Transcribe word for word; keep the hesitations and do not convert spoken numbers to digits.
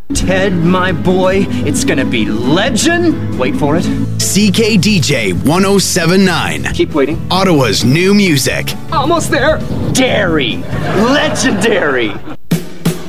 Ted, my boy, it's gonna be legend. Wait for it. C K D J one oh seven point nine. Keep waiting. Ottawa's new music. Almost there. Dairy. Legendary.